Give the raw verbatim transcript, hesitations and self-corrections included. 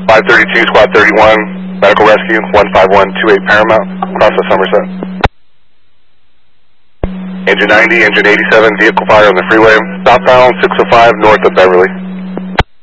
five thirty-two, Squad thirty-one, Medical Rescue, one five one two eight Paramount, process Somerset. Engine ninety, Engine eighty-seven, vehicle fire on the freeway, southbound six oh five north of Beverly.